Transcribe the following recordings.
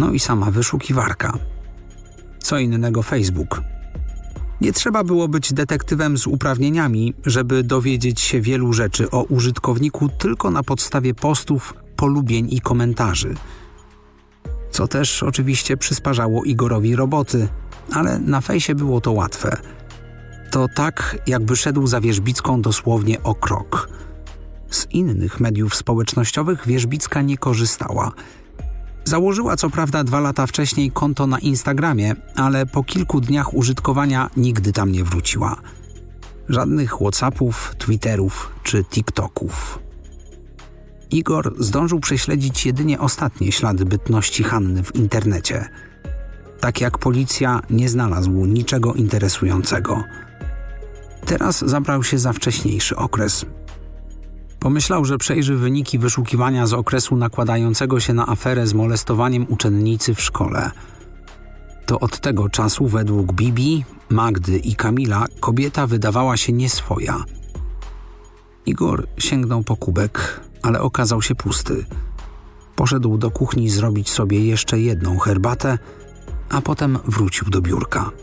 No i sama wyszukiwarka. Co innego Facebook. Nie trzeba było być detektywem z uprawnieniami, żeby dowiedzieć się wielu rzeczy o użytkowniku tylko na podstawie postów, polubień i komentarzy. Co też oczywiście przysparzało Igorowi roboty, ale na fejsie było to łatwe. To tak, jakby szedł za Wierzbicką dosłownie o krok. Z innych mediów społecznościowych Wierzbicka nie korzystała. Założyła co prawda 2 lata wcześniej konto na Instagramie, ale po kilku dniach użytkowania nigdy tam nie wróciła. Żadnych WhatsAppów, Twitterów czy TikToków. Igor zdążył prześledzić jedynie ostatnie ślady bytności Hanny w internecie. Tak jak policja nie znalazł niczego interesującego. Teraz zabrał się za wcześniejszy okres. Pomyślał, że przejrzy wyniki wyszukiwania z okresu nakładającego się na aferę z molestowaniem uczennicy w szkole. To od tego czasu według Bibi, Magdy i Kamila kobieta wydawała się nieswoja. Igor sięgnął po kubek, ale okazał się pusty. Poszedł do kuchni zrobić sobie jeszcze jedną herbatę, a potem wrócił do biurka.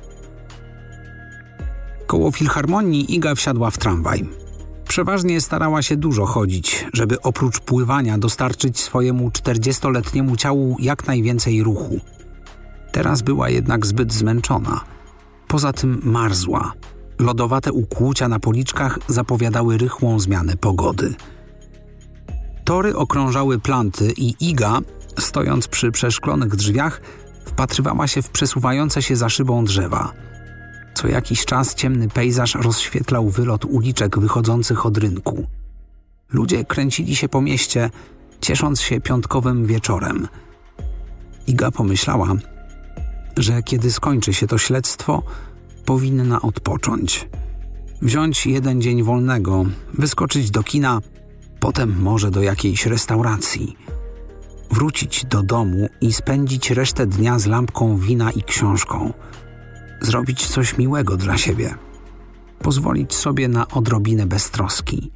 Koło Filharmonii Iga wsiadła w tramwaj. Przeważnie starała się dużo chodzić, żeby oprócz pływania dostarczyć swojemu 40-letniemu ciału jak najwięcej ruchu. Teraz była jednak zbyt zmęczona. Poza tym marzła. Lodowate ukłucia na policzkach zapowiadały rychłą zmianę pogody. Tory okrążały planty i Iga, stojąc przy przeszklonych drzwiach, wpatrywała się w przesuwające się za szybą drzewa. Co jakiś czas ciemny pejzaż rozświetlał wylot uliczek wychodzących od rynku. Ludzie kręcili się po mieście, ciesząc się piątkowym wieczorem. Iga pomyślała, że kiedy skończy się to śledztwo, powinna odpocząć. Wziąć 1 dzień wolnego, wyskoczyć do kina, potem może do jakiejś restauracji. Wrócić do domu i spędzić resztę dnia z lampką wina i książką. Zrobić coś miłego dla siebie. Pozwolić sobie na odrobinę beztroski.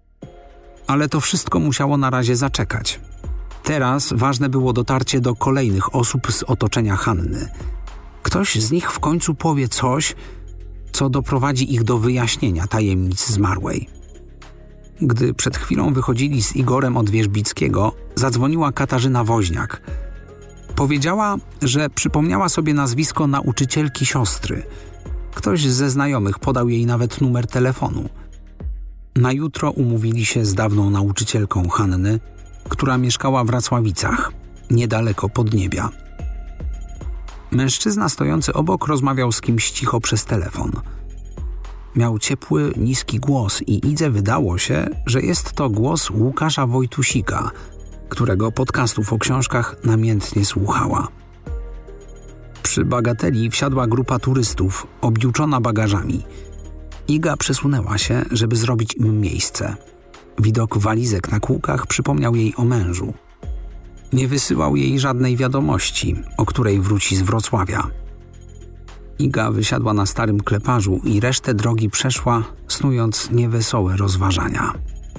Ale to wszystko musiało na razie zaczekać. Teraz ważne było dotarcie do kolejnych osób z otoczenia Hanny. Ktoś z nich w końcu powie coś, co doprowadzi ich do wyjaśnienia tajemnic zmarłej. Gdy przed chwilą wychodzili z Igorem od Wierzbickiego, zadzwoniła Katarzyna Woźniak. Powiedziała, że przypomniała sobie nazwisko nauczycielki siostry. Ktoś ze znajomych podał jej nawet numer telefonu. Na jutro umówili się z dawną nauczycielką Hanny, która mieszkała w Wracławicach, niedaleko Podniebia. Mężczyzna stojący obok rozmawiał z kimś cicho przez telefon. Miał ciepły, niski głos i Idze wydało się, że jest to głos Łukasza Wojtusika, którego podcastów o książkach namiętnie słuchała. Przy bagateli wsiadła grupa turystów, objuczona bagażami. Iga przesunęła się, żeby zrobić im miejsce. Widok walizek na kółkach przypomniał jej o mężu. Nie wysyłał jej żadnej wiadomości, o której wróci z Wrocławia. Iga wysiadła na starym kleparzu i resztę drogi przeszła, snując niewesołe rozważania.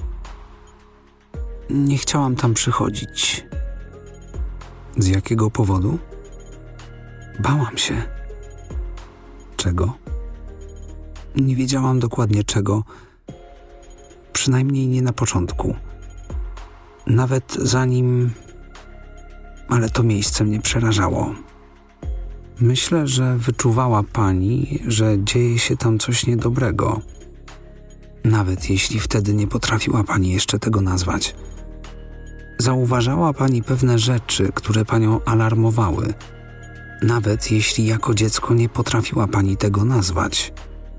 Nie chciałam tam przychodzić. Z jakiego powodu? Bałam się. Czego? Nie wiedziałam dokładnie czego. Przynajmniej nie na początku. Nawet zanim... Ale to miejsce mnie przerażało. Myślę, że wyczuwała pani, że dzieje się tam coś niedobrego. Nawet jeśli wtedy nie potrafiła pani jeszcze tego nazwać. Zauważała pani pewne rzeczy, które panią alarmowały. Nawet jeśli jako dziecko nie potrafiła pani tego nazwać.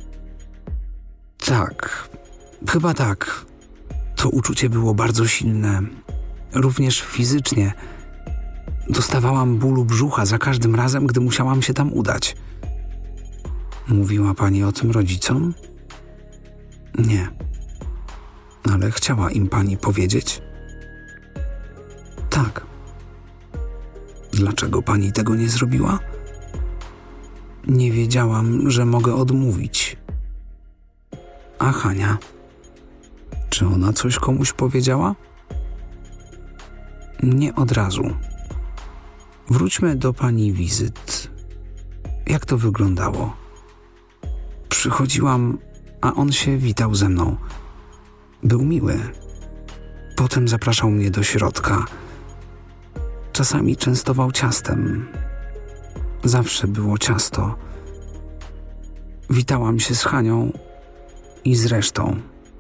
Tak, chyba tak. To uczucie było bardzo silne. Również fizycznie. Dostawałam bólu brzucha za każdym razem, gdy musiałam się tam udać. Mówiła pani o tym rodzicom? Nie. Ale chciała im pani powiedzieć? Tak. Dlaczego pani tego nie zrobiła? Nie wiedziałam, że mogę odmówić. A Hania? Czy ona coś komuś powiedziała? Nie od razu. Wróćmy do pani wizyt. Jak to wyglądało? Przychodziłam, a on się witał ze mną. Był miły. Potem zapraszał mnie do środka. Czasami częstował ciastem. Zawsze było ciasto. Witałam się z Hanią i z resztą.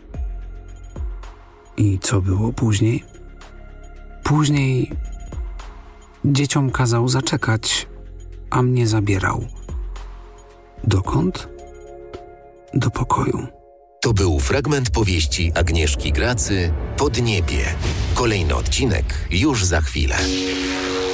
I co było później? Później dzieciom kazał zaczekać, a mnie zabierał. Dokąd? Do pokoju. To był fragment powieści Agnieszki Gracy Podniebie. Kolejny odcinek już za chwilę.